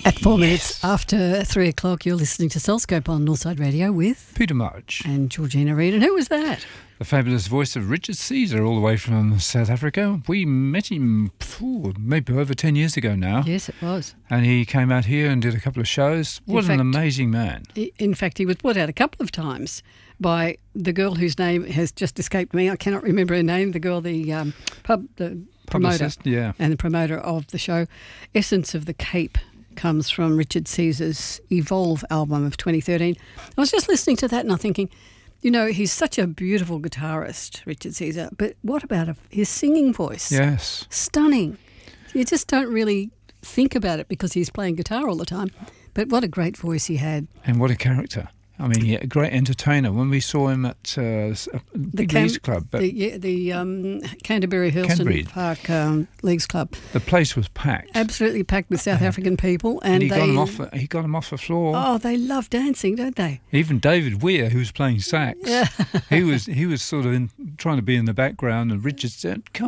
At 4 minutes after 3 o'clock, you're listening to Soulscope on Northside Radio with Peter March and Georgina Reid. And who was that? The fabulous voice of Richard Caesar, all the way from South Africa. We met him maybe over 10 years ago now. Yes, it was. And he came out here and did a couple of shows. What an amazing man. In fact, he was brought out a couple of times by the girl whose name has just escaped me. I cannot remember her name. The girl, the promoter, Publicist, yeah. And the promoter of the show. Essence of the Cape comes from Richard Caesar's Evolve album of 2013. I was just listening to that and I'm thinking, you know, he's such a beautiful guitarist, Richard Caesar, but what about his singing voice? Yes. Stunning. You just don't really think about it because he's playing guitar all the time, but what a great voice he had. And what a character. I mean, a great entertainer. When we saw him at the Leagues Club. The Canterbury Hurlstone Park Leagues Club. The place was packed. Absolutely packed with South African people. And he got him off the floor. Oh, they love dancing, don't they? Even David Weir, who was playing sax, he was sort of trying to be in the background, and Richard said, come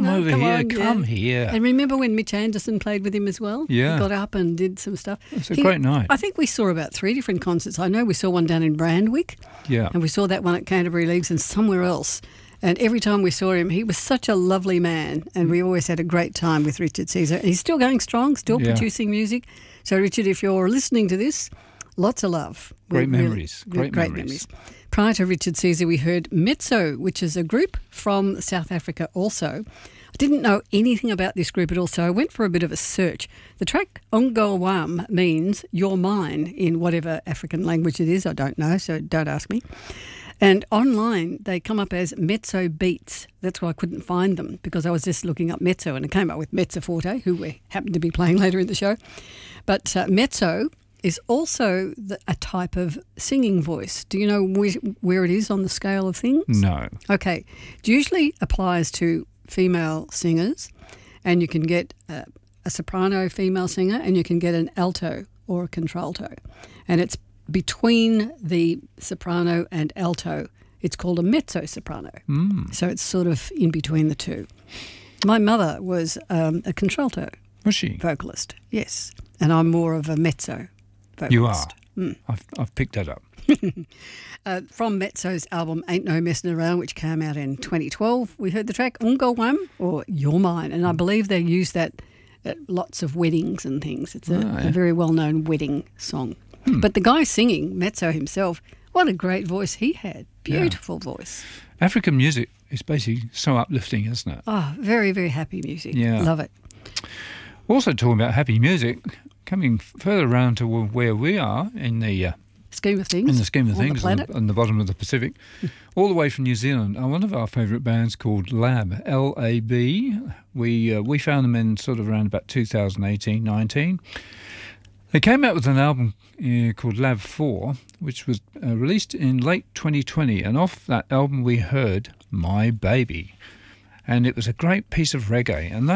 here. And remember when Mitch Anderson played with him as well? Yeah. He got up and did some stuff. It's a great night. I think we saw about 3 different concerts. I know we saw one down in Brandwick. Yeah. And we saw that one at Canterbury Leagues and somewhere else. And every time we saw him, he was such a lovely man, and we always had a great time with Richard Caesar. He's still going strong, still producing music. So, Richard, if you're listening to this, lots of love. Great memories. Great memories. Prior to Richard Caesar, we heard Metso, which is a group from South Africa also. I didn't know anything about this group at all, so I went for a bit of a search. The track Ongowam means you're mine in whatever African language it is. I don't know, so don't ask me. And online, they come up as Metso Beats. That's why I couldn't find them, because I was just looking up Metso, and it came up with Mezzo Forte, who we happen to be playing later in the show. But Metso is also a type of singing voice. Do you know where it is on the scale of things? No. Okay. It usually applies to female singers, and you can get a soprano female singer, and you can get an alto or a contralto. And it's between the soprano and alto. It's called a mezzo-soprano. So it's sort of in between the two. My mother was a contralto vocalist, yes, and I'm more of a mezzo vocalist. You are? I've picked that up. From Metso's album Ain't No Messing Around, which came out in 2012, we heard the track Ongowam, or You're Mine, and I believe they use that at lots of weddings and things. It's a very well-known wedding song. But the guy singing, Metso himself, what a great voice he had. Beautiful voice. African music is basically so uplifting, isn't it? Oh, very, very happy music. Yeah. Love it. Also talking about happy music, coming further around to where we are in the scheme of things. In the scheme of things, on the bottom of the Pacific, all the way from New Zealand, are one of our favourite bands called Lab, L-A-B. We found them in sort of around about 2018-19. They came out with an album called Lab 4, which was released in late 2020, and off that album we heard My Baby. And it was a great piece of reggae. And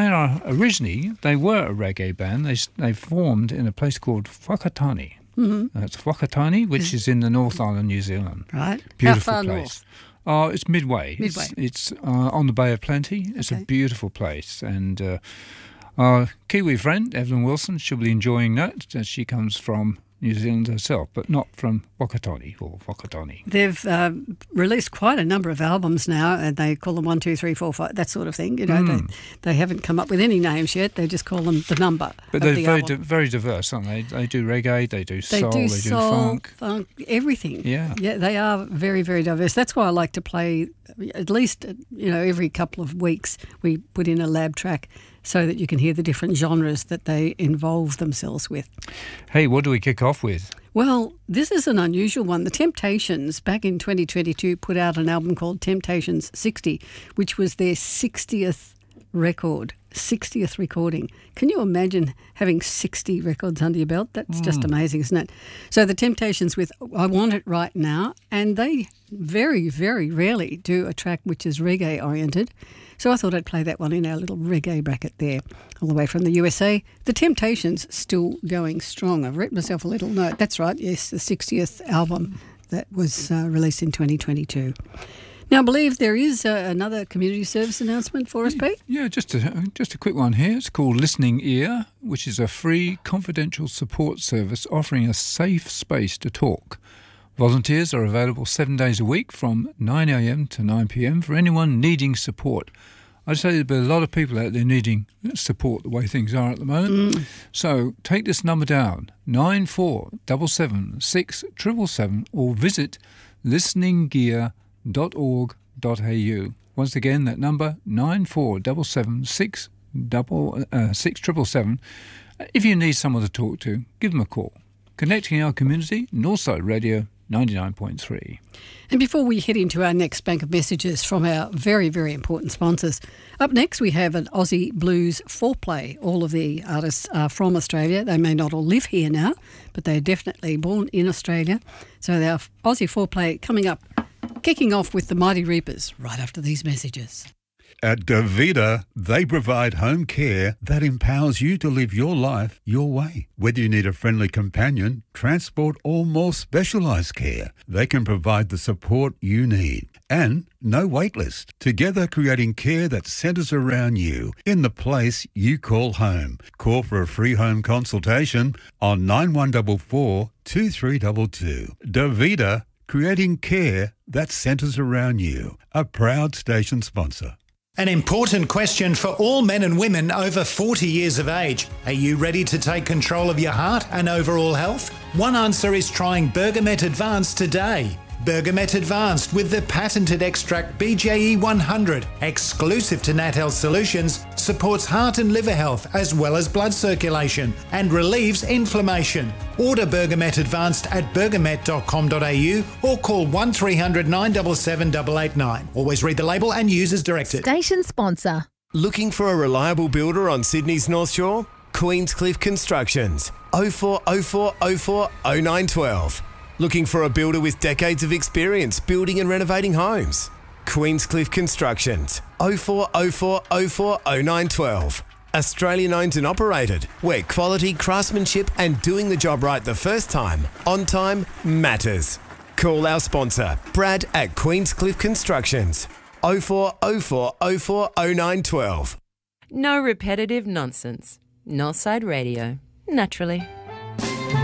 they were a reggae band. They formed in a place called Whakatane. That's Whakatane, which is in the North Island, New Zealand. Right. Beautiful How far place. north? It's midway. It's on the Bay of Plenty. It's a beautiful place. And our Kiwi friend, Evelyn Wilson, she'll be enjoying that, as she comes from New Zealand herself, but not from Whakatane or Whakatane. They've released quite a number of albums now, and they call them 1, 2, 3, 4, 5, that sort of thing. You know, they haven't come up with any names yet. They just call them the number. But they're very diverse, aren't they? They do reggae, they do soul, they do funk, everything. Yeah, they are very, very diverse. That's why I like to play at least every couple of weeks. We put in a Lab track so that you can hear the different genres that they involve themselves with. Hey, what do we kick off with? Well, this is an unusual one. The Temptations, back in 2022, put out an album called Temptations 60, which was their 60th record, 60th recording. Can you imagine having 60 records under your belt? That's just amazing, isn't it? So the Temptations with I Want It Right Now, and they very, very rarely do a track which is reggae-oriented. So I thought I'd play that one in our little reggae bracket there, all the way from the USA. The Temptations still going strong. I've written myself a little note. That's right, yes, the 60th album that was released in 2022. Now, I believe there is another community service announcement for us, Pete. Yeah, just a quick one here. It's called Listening Ear, which is a free confidential support service offering a safe space to talk. Volunteers are available 7 days a week from 9 a.m. to 9 p.m. for anyone needing support. I'd say there'll be a lot of people out there needing support the way things are at the moment. So take this number down, 9477 6777, or visit listeninggear.org.au. Once again, that number, 9477 6777. If you need someone to talk to, give them a call. Connecting our community, Northside Radio 99.3. And before we head into our next bank of messages from our very, very important sponsors, up next we have an Aussie Blues foreplay. All of the artists are from Australia. They may not all live here now, but they're definitely born in Australia. So our Aussie foreplay coming up, kicking off with the Mighty Reapers right after these messages. At Davida, they provide home care that empowers you to live your life your way. Whether you need a friendly companion, transport or more specialised care, they can provide the support you need. And no wait list. Together creating care that centres around you in the place you call home. Call for a free home consultation on 9144 2322. Davida, creating care that centres around you. A proud station sponsor. An important question for all men and women over 40 years of age. Are you ready to take control of your heart and overall health? One answer is trying Bergamet Advanced today. Bergamet Advanced with the patented extract BJE 100, exclusive to Nat Health Solutions, supports heart and liver health as well as blood circulation and relieves inflammation. Order Bergamet Advanced at bergamet.com.au or call 1300 977 889. Always read the label and use as directed. Station sponsor. Looking for a reliable builder on Sydney's North Shore? Queenscliff Constructions. 0404 04 0912. Looking for a builder with decades of experience building and renovating homes? Queenscliff Constructions. 0404 04 0912. Australian owned and operated, where quality, craftsmanship and doing the job right the first time, on time, matters. Call our sponsor, Brad at Queenscliff Constructions. 0404 04 0912. No repetitive nonsense. Northside Radio. Naturally.